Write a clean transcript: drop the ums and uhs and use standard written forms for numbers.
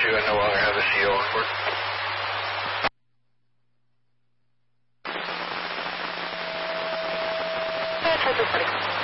I no longer have a CO on board. That's reporting.